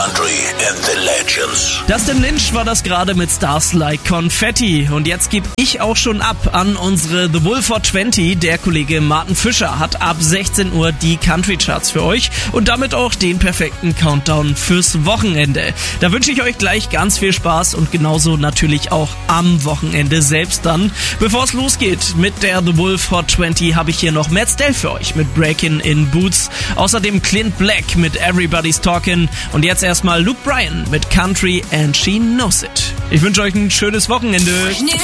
Country and the Legends. Dustin Lynch war das gerade mit Stars Like Confetti. Und jetzt gebe ich auch schon ab an unsere The Wolf for 20. Der Kollege Martin Fischer hat ab 16 Uhr die Country Charts für euch und damit auch den perfekten Countdown fürs Wochenende. Da wünsche ich euch gleich ganz viel Spaß und genauso natürlich auch am Wochenende selbst dann. Bevor es losgeht mit der The Wolf for 20 habe ich hier noch Matt Stell für euch mit Breakin' in Boots. Außerdem Clint Black mit Everybody's Talkin' und jetzt erstmal Luke Bryan mit Country and She Knows It. Ich wünsche euch ein schönes Wochenende.